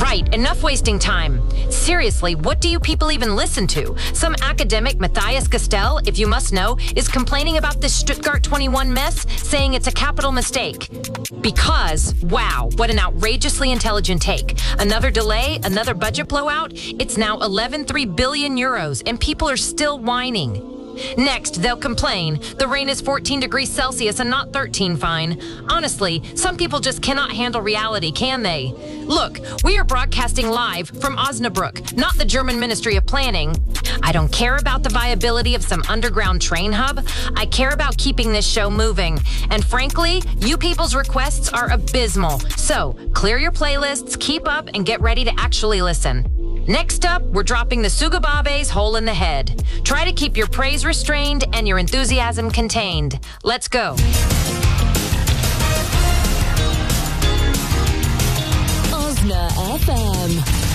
Right, enough wasting time. Seriously, what do you people even listen to? Some academic, Matthias Gastel, if you must know, is complaining about this Stuttgart 21 mess, saying it's a capital mistake. Because, wow, what an outrageously intelligent take. Another delay, another budget blowout. It's now 11.3 billion euros, and people are still whining. Next, they'll complain. The rain is 14 degrees Celsius and not 13 fine. Honestly, some people just cannot handle reality, can they? Look, we are broadcasting live from Osnabrück, not the German Ministry of Planning. I don't care about the viability of some underground train hub. I care about keeping this show moving. And frankly, you people's requests are abysmal. So, clear your playlists, keep up, and get ready to actually listen. Next up, we're dropping the Sugababe's Hole in the Head. Try to keep your praise restrained and your enthusiasm contained. Let's go. Osna FM.